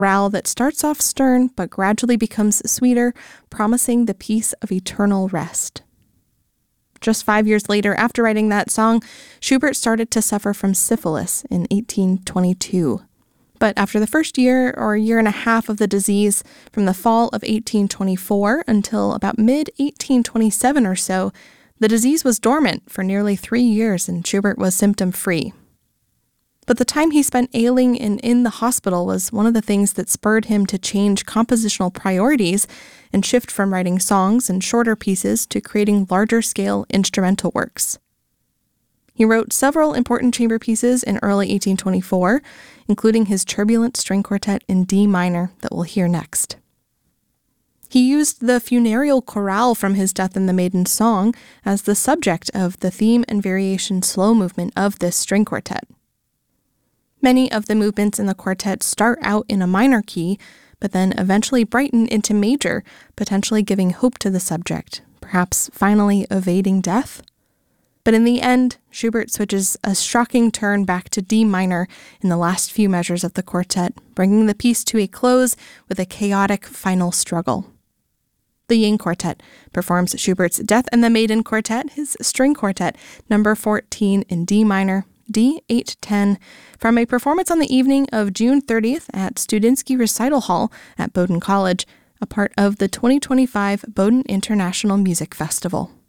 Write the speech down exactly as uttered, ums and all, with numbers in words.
chorale that starts off stern but gradually becomes sweeter, promising the peace of eternal rest. Just five years later, after writing that song, Schubert started to suffer from syphilis in eighteen twenty-two. But after the first year or year and a half of the disease, from the fall of eighteen twenty-four until about mid eighteen twenty-seven or so, the disease was dormant for nearly three years and Schubert was symptom-free. But the time he spent ailing and in the hospital was one of the things that spurred him to change compositional priorities and shift from writing songs and shorter pieces to creating larger-scale instrumental works. He wrote several important chamber pieces in early eighteen twenty-four, including his Turbulent String Quartet in D minor that we'll hear next. He used the funereal chorale from his Death and the Maiden song as the subject of the theme and variation slow movement of this string quartet. Many of the movements in the quartet start out in a minor key, but then eventually brighten into major, potentially giving hope to the subject, perhaps finally evading death. But in the end, Schubert switches a shocking turn back to D minor in the last few measures of the quartet, bringing the piece to a close with a chaotic final struggle. The Ying Quartet performs Schubert's Death and the Maiden Quartet, his string quartet, number fourteen in D minor, D eight ten, from a performance on the evening of June thirtieth at Studinsky Recital Hall at Bowdoin College, a part of the twenty twenty-five Bowdoin International Music Festival.